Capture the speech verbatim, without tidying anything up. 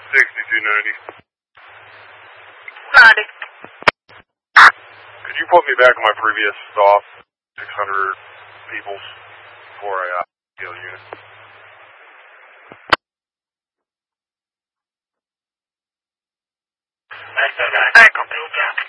sixty-two ninety. Got it. Could you put me back on my previous stop, six hundred peoples, before I uh, kill the unit? Back on Bill Jack.